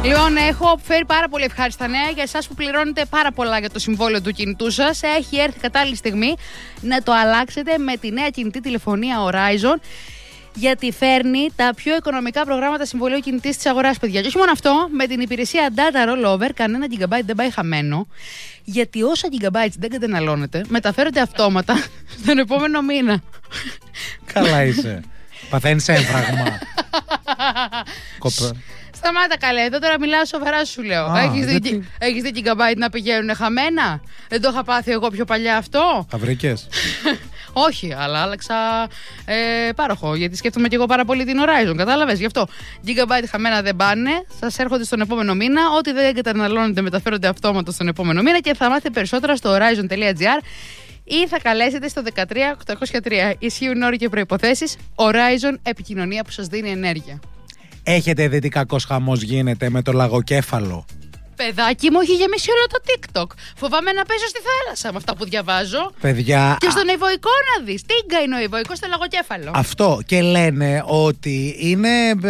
Λοιπόν, έχω φέρει πάρα πολύ ευχάριστα νέα για εσάς που πληρώνετε πάρα πολλά για το συμβόλαιο του κινητού σας. Έχει έρθει κατάλληλη στιγμή να το αλλάξετε με τη νέα κινητή τηλεφωνία Horizon, γιατί φέρνει τα πιο οικονομικά προγράμματα συμβολαίου κινητής της αγοράς, παιδιά. Και όχι μόνο αυτό, με την υπηρεσία Data Rollover, κανένα gigabyte δεν πάει χαμένο, γιατί όσα gigabytes δεν καταναλώνετε, μεταφέρονται αυτόματα στον επόμενο μήνα. Καλά είσαι. Παθαίνεις έμφραγμα. Σταμάτα καλέ, εδώ τώρα μιλάω σοβαρά σου λέω. Έχεις δει gigabyte να πηγαίνουν χαμένα? Δεν το είχα πάθει εγώ πιο παλιά αυτό? Τα βρήκες? Όχι, αλλά άλλαξα πάροχο, γιατί σκέφτομαι και εγώ πάρα πολύ την Horizon, κατάλαβες? Γι' αυτό gigabyte χαμένα δεν πάνε, σας έρχονται στον επόμενο μήνα. Ό,τι δεν καταναλώνετε μεταφέρονται αυτόματα στον επόμενο μήνα και θα μάθετε περισσότερα στο horizon.gr ή θα καλέσετε στο 13803. Ισχύουν όροι και προϋποθέσεις. Horizon, επικοινωνία που σας δίνει ενέργεια. Έχετε δει τι κακός χαμός γίνεται με το λαγοκέφαλο? Παιδάκι μου, έχει γεμίσει όλο το TikTok. Φοβάμαι να πέσω στη θάλασσα με αυτά που διαβάζω. Παιδιά. Και στον Ιβοϊκό να δεις. Τίγκα είναι ο Ιβοϊκός στο λαγοκέφαλο. Αυτό. Και λένε ότι είναι.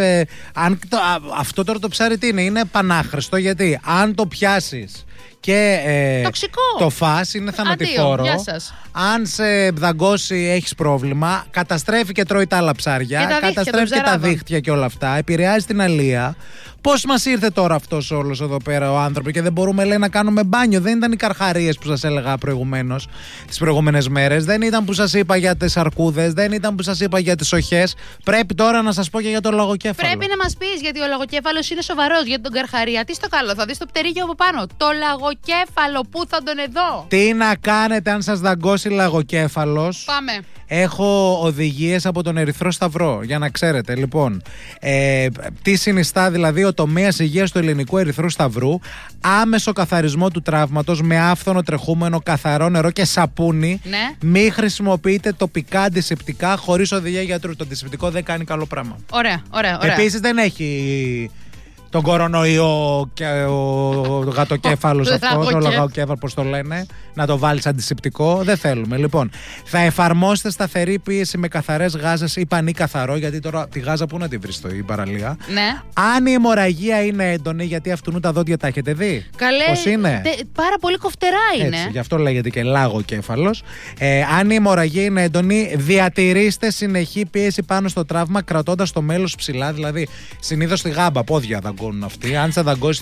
Αυτό τώρα το ψάρι τι είναι? Είναι πανάχρηστο, γιατί αν το πιάσεις και τοξικό. Το φας είναι θανατηφόρο. Γεια σας. Αν σε δαγκώσει έχεις πρόβλημα. Καταστρέφει και τρώει τα άλλα ψάρια. Καταστρέφει και τα δίχτυα και όλα αυτά. Επηρεάζει την αλεία. Πώς μας ήρθε τώρα αυτός όλος εδώ πέρα ο άνθρωπος και δεν μπορούμε, λέει, να κάνουμε μπάνιο? Δεν ήταν οι καρχαρίες που σας έλεγα προηγουμένως, τις προηγούμενες μέρες. Δεν ήταν που σας είπα για τις αρκούδες. Δεν ήταν που σας είπα για τις οχές. Πρέπει τώρα να σας πω και για το λαγοκέφαλο. Πρέπει να μας πεις, γιατί ο λαγοκέφαλος είναι σοβαρός. Για τον καρχαρία, τι στο καλό, θα δεις το πτερίγιο από πάνω. Το λαγοκέφαλο, πού θα τον εδώ? Τι να κάνετε αν σας δαγκώσει λαγοκέφαλος? Πάμε. Έχω οδηγίες από τον Ερυθρό Σταυρό, για να ξέρετε. Λοιπόν, τι συνιστά δηλαδή ο τομέας υγείας του Ελληνικού Ερυθρού Σταυρού? Άμεσο καθαρισμό του τραύματος με άφθονο τρεχούμενο καθαρό νερό και σαπούνι. Ναι. Μη χρησιμοποιείτε τοπικά αντισηπτικά χωρίς οδηγία γιατρού. Το αντισηπτικό δεν κάνει καλό πράγμα. Ωραία. Επίσης δεν έχει τον κορονοϊό και ο γατοκέφαλος αυτός, ο λαγοκέφαλο, πώς το λένε, να το βάλεις αντισηπτικό. Δεν θέλουμε. Λοιπόν, θα εφαρμόσετε σταθερή πίεση με καθαρές γάζες ή πανί καθαρό, γιατί τώρα τη γάζα πού να τη βρεις η παραλία. Ναι. Αν η αιμορραγία είναι έντονη, γιατί αυτού τα δόντια τα έχετε δει? Καλέ, πώς είναι? Πάρα πολύ κοφτερά είναι. Έτσι, γι' αυτό λέγεται και λαγοκέφαλος. Αν η αιμορραγία είναι έντονη, διατηρήστε συνεχή πίεση πάνω στο τραύμα, κρατώντας το μέλος ψηλά. Δηλαδή, συνήθως στη γάμπα πόδια δαγκώνουν αυτοί. Αν σε δαγκώσει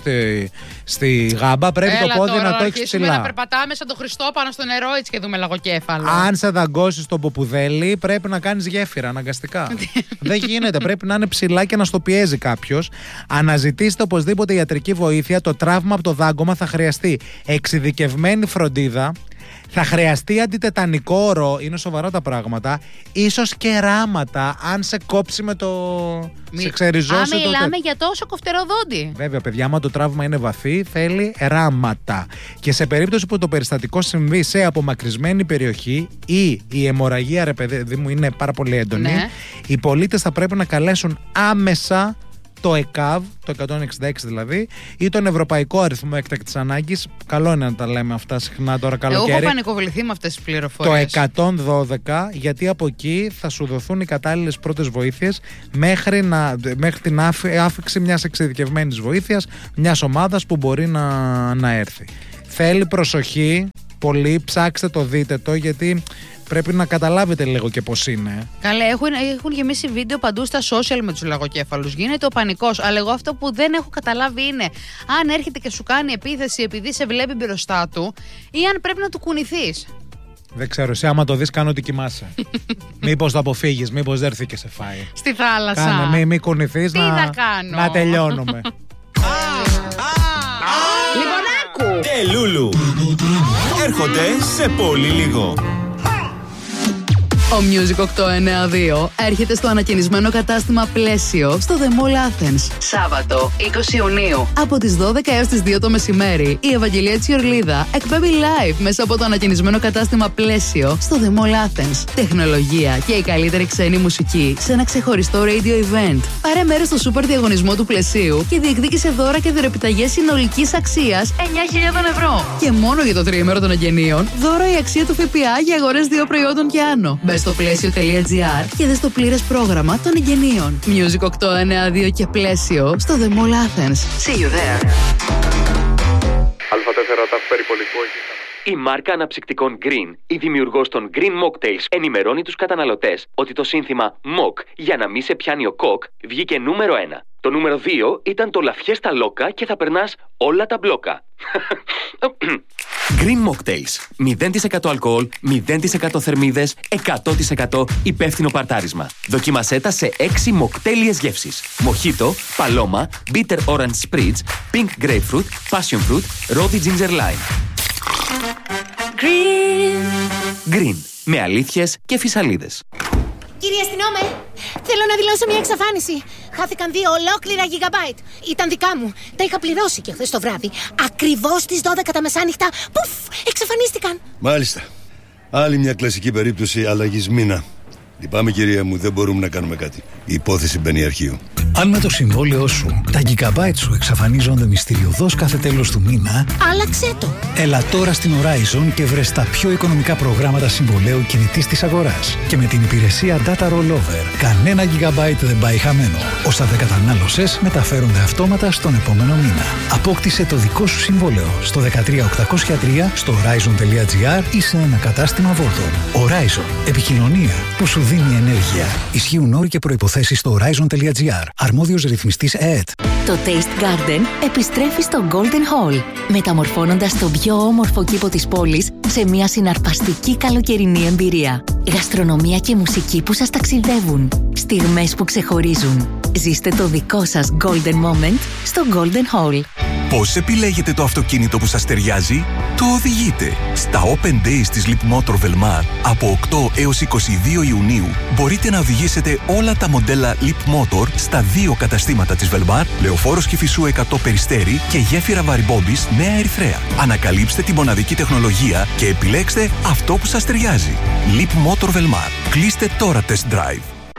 στη γάμπα, πρέπει το πόδι να το έχεις ψηλά. Να περπατάμε σαν τον Χριστό πάνω στο νερό, έτσι και δούμε λαγοκέφαλο. Αν σε δαγκώσει στο ποπουδέλι, πρέπει να κάνεις γέφυρα αναγκαστικά. Δεν γίνεται. Πρέπει να είναι ψηλά και να στο πιέζει κάποιος. Αναζητήστε οπωσδήποτε ιατρική βοήθεια. Το τραύμα από το δάγκωμα θα χρειαστεί εξειδικευμένη φροντίδα. Θα χρειαστεί αντιτετανικό ορό, είναι σοβαρά τα πράγματα. Ίσως και ράματα, αν σε κόψει με το. Σε ξεριζώσει. Μιλάμε για τόσο κοφτερό δόντι. Βέβαια, παιδιά, άμα το τραύμα είναι βαθύ, θέλει ράματα. Και σε περίπτωση που το περιστατικό συμβεί σε απομακρυσμένη περιοχή ή η αιμορραγία, ρε παιδί μου, είναι πάρα πολύ έντονη, ναι, οι πολίτες θα πρέπει να καλέσουν άμεσα το ΕΚΑΒ, το 166 δηλαδή, ή τον Ευρωπαϊκό Αριθμό Έκτακτης Ανάγκης. Καλό είναι να τα λέμε αυτά συχνά τώρα καλοκαίρι. Εγώ έχω πανικοβληθεί με αυτές τις πληροφορίες. Το 112, γιατί από εκεί θα σου δοθούν οι κατάλληλες πρώτες βοήθειες μέχρι την άφιξη μιας εξειδικευμένης βοήθειας, μιας ομάδας που μπορεί να έρθει. Θέλει προσοχή, πολύ, ψάξτε το, δείτε το, γιατί πρέπει να καταλάβετε λίγο και πώς είναι. Καλέ, έχουν γεμίσει βίντεο παντού στα social με τους λαγοκέφαλους. Γίνεται ο πανικός. Αλλά εγώ αυτό που δεν έχω καταλάβει είναι αν έρχεται και σου κάνει επίθεση επειδή σε βλέπει μπροστά του ή αν πρέπει να του κουνηθείς. Δεν ξέρω, εσύ άμα το δεις κάνω ότι κοιμάσαι. Μήπως το αποφύγεις, μήπως δεν έρθει και σε φάει. Στη θάλασσα. Κάνε, μη κουνηθείς. Τι να κάνω. Να τελειώνουμε. Λιμονάκου και Λούλου έρχονται σε πολύ λίγο. Ο Music 892 έρχεται στο ανακαινισμένο κατάστημα Πλαίσιο στο The Mall Athens. Σάββατο 20 Ιουνίου. Από τις 12 έως τις 2 το μεσημέρι, η Ευαγγελία Τσιορλίδα εκπέμπει live μέσα από το ανακαινισμένο κατάστημα Πλαίσιο στο The Mall Athens. Τεχνολογία και η καλύτερη ξένη μουσική σε ένα ξεχωριστό radio event. Πάρε μέρος στο σούπερ διαγωνισμό του Πλαισίου και διεκδίκησε δώρα και δωρεπιταγές συνολικής αξίας 9.000 ευρώ. Και μόνο για το τριήμερο των εγγενείων, δώρο η αξία του ΦΠΑ για αγορές 2 προϊόντων και άνω. Μπες στο πλαίσιο.gr και δες το πλήρες πρόγραμμα των εγγενείων. Music 892 και πλαίσιο στο The Mall Athens. See you there. Α4 ταφ περιπολικού. Η μάρκα αναψυκτικών Green, η δημιουργός των Green Mocktails, ενημερώνει τους καταναλωτές ότι το σύνθημα Mock για να μη σε πιάνει ο κοκ βγήκε νούμερο 1. Το νούμερο 2 ήταν το λαφιέ στα λόκα και θα περνάς όλα τα μπλόκα. Green Mocktails. 0% αλκοόλ, 0% θερμίδες, 100% υπεύθυνο παρτάρισμα. Δοκίμασέ τα σε 6 μοκτέλιες γεύσεις. Μοχίτο, παλώμα, bitter orange spritz, pink grapefruit, passion fruit, rosy ginger lime. Green. Με αλήθειες και φυσαλίδες. Κύριε αστυνόμε, θέλω να δηλώσω μια εξαφάνιση. Χάθηκαν 2 ολόκληρα gigabyte. Ήταν δικά μου. Τα είχα πληρώσει και χθες το βράδυ. Ακριβώς στις 12 τα μεσάνυχτα. Πουφ! Εξαφανίστηκαν. Μάλιστα. Άλλη μια κλασική περίπτωση αλλαγής μήνα. Λυπάμαι, κυρία μου, δεν μπορούμε να κάνουμε κάτι. Η υπόθεση μπαίνει αρχείο. Αν με το συμβόλαιό σου τα gigabyte σου εξαφανίζονται μυστηριωδώς κάθε τέλος του μήνα, άλλαξέ το. Έλα τώρα στην Horizon και βρες τα πιο οικονομικά προγράμματα συμβολαίου κινητής της αγοράς. Και με την υπηρεσία Data Rollover, κανένα gigabyte δεν πάει χαμένο. Όσα δεν κατανάλωσες μεταφέρονται αυτόματα στον επόμενο μήνα. Απόκτησε το δικό σου συμβόλαιο στο 13803, στο Horizon.gr ή σε ένα κατάστημα Volton. Horizon. Επικοινωνία που σου δίνει ενέργεια. Ισχύουν όροι και προϋποθέσεις στο Horizon.gr. Αρμόδιος ρυθμιστής ΕΕΤ. Το Taste Garden επιστρέφει στο Golden Hall, μεταμορφώνοντας τον πιο όμορφο κήπο της πόλης σε μια συναρπαστική καλοκαιρινή εμπειρία. Γαστρονομία και μουσική που σας ταξιδεύουν. Στιγμές που ξεχωρίζουν. Ζήστε το δικό σας Golden Moment στο Golden Hall. Πώς επιλέγετε το αυτοκίνητο που σας ταιριάζει? Το οδηγείτε. Στα Open Days της Leap Motor Velmar από 8 έως 22 Ιουνίου μπορείτε να οδηγήσετε όλα τα μοντέλα Leap Motor στα 2 καταστήματα της Velmar, Λεωφόρος Κηφισού 100 Περιστέρι και Γέφυρα Βαρυμπόμπης Νέα Ερυθρέα. Ανακαλύψτε τη μοναδική τεχνολογία και επιλέξτε αυτό που σας ταιριάζει. Leap Motor Velmar. Κλείστε τώρα test drive.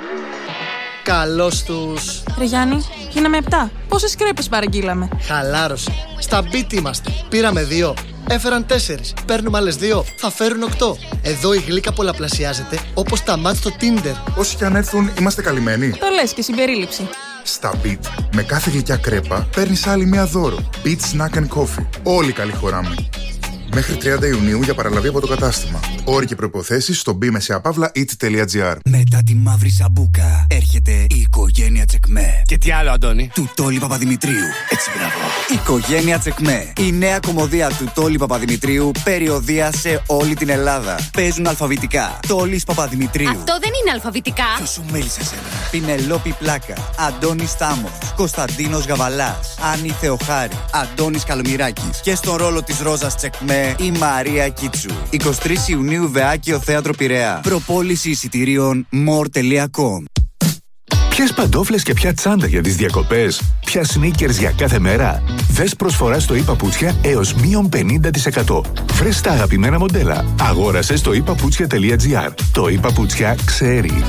Καλώς τους. Ρε Γιάννη, γίναμε 7. Πόσες κρέπες παραγγείλαμε? Χαλάρωσε. Στα beat είμαστε. Πήραμε 2. Έφεραν 4. Παίρνουμε άλλες 2. Θα φέρουν 8. Εδώ η γλύκα πολλαπλασιάζεται όπως τα μάτς στο Tinder. Όσοι κι αν έρθουν, είμαστε καλυμμένοι. Το λες και συμπερίληψη. Στα Beat, με κάθε γλυκιά κρέπα παίρνεις άλλη μία δώρο. Beat Snack and Coffee. Όλοι καλή χωράμε. Μέχρι 30 Ιουνίου για παραλαβή από το κατάστημα. Όροι και προϋποθέσεις στο bmesiapavlaeat.gr. Μετά τη μαύρη σαμπούκα έρχεται η οικογένεια Τσεκμέ. Και τι άλλο, Αντώνη? Του Τόλι Παπαδημητρίου. Έτσι, μπράβο. Οικογένεια Τσεκμέ. Η νέα κομμωδία του Τόλι Παπαδημητρίου, περιοδεία σε όλη την Ελλάδα. Παίζουν αλφαβητικά. Τόλις Παπαδημητρίου. Αυτό δεν είναι αλφαβητικά. Ποιος σου μίλησε εσένα? Πινελόπη Πλάκα. Αντώνης Στάμος. Κωνσταντίνος Γαβαλάς. Άννη Θεοχάρη. Αντώνης Καλομυράκης. Και στον ρόλο της Ρόζας Τσεκμέ η Μαρία Κίτσου. 23 Ιουνίου Βεάκιο Θέατρο Πειραιά. Προπόληση εισιτηρίων more.com. Ποιες παντόφλες και ποια τσάντα για τις διακοπές? Ποια σνίκερς για κάθε μέρα? Δες προσφορά στο ePaputsια έως μείον 50%. Βρες τα αγαπημένα μοντέλα. Αγόρασε στο ePaputsια.gr. Το ePaputsια ξέρει.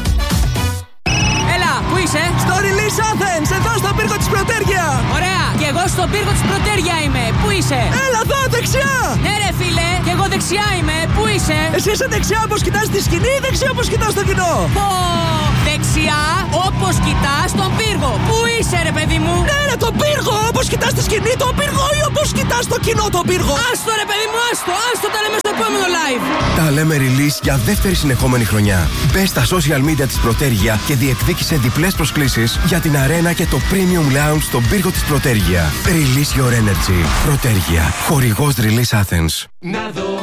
Έλα, πού είσαι? Στο Release Athens, εδώ στον πύργο της Πρωτέργεια. Ωραία, και εγώ στον πύργο της Πρωτέργεια είμαι. Πού είσαι? Έλα εδώ, δεξιά. Ναι ρε φίλε, και εγώ δεξιά είμαι. Πού είσαι? Εσύ είσαι δεξιά όπως κοιτάς τη σκηνή ή δεξιά όπως κοιτάς το κοινό? Δεξιά όπως κοιτάς τον πύργο. Πού είσαι ρε παιδί μου? Ναι ρε, τον πύργο, όπως κοιτάς τη σκηνή τον πύργο ή όπως κοιτάς το κοινό τον πύργο? Άστο ρε παιδί μου, άστο, τα λέμε στο επόμενο live. Τα λέμε Release για δεύτερη συνεχόμενη χρονιά. Μπες στα social media της Πρωτέργεια και διεκδίκησε διπλές προσκλήσεις για την αρένα και το Premium Lounge στον πύργο της Πρωτέργεια. Release your energy. Πρωτέργεια. Χορηγός Release Athens. Να δω